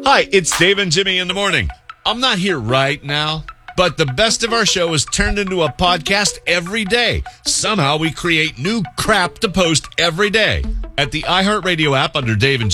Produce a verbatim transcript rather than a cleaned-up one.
Hi, it's Dave and Jimmy in the morning. I'm not here right now, but the best of our show is turned into a podcast every day. Somehow we create new crap to post every day. At the iHeartRadio app under Dave and